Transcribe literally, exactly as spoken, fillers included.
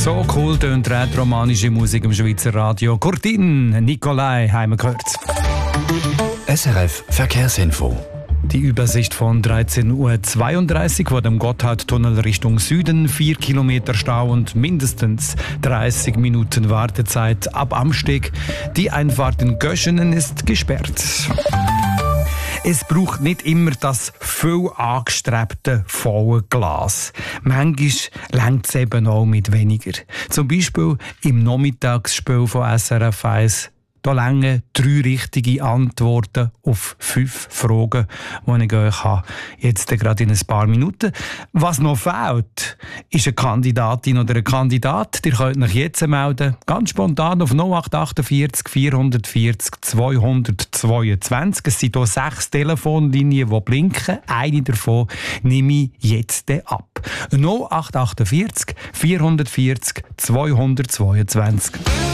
So cool tönt rätoromanische Musik im Schweizer Radio. Kurtin, Nikolai, haben wir gehört. S R F Verkehrsinfo. Die Übersicht von dreizehn Uhr zweiunddreißig vor dem Gotthardtunnel Richtung Süden. vier Kilometer Stau und mindestens dreißig Minuten Wartezeit ab Amsteg. Die Einfahrt in Göschenen ist gesperrt. Es braucht nicht immer das viel angestrebte volle Glas. Manchmal reicht es eben auch mit weniger. Zum Beispiel im Nachmittagsspiel von S R F eins. Da reichen drei richtige Antworten auf fünf Fragen, die ich euch habe. Jetzt gerade in ein paar Minuten. Was noch fehlt, ist eine Kandidatin oder ein Kandidat. Ihr könnt euch jetzt melden, ganz spontan auf null acht achtundvierzig vierhundertvierzig zweihundertzweiundzwanzig. Es sind hier sechs Telefonlinien, die blinken. Eine davon nehme ich jetzt ab. null acht achtundvierzig vierhundertvierzig zweihundertzweiundzwanzig.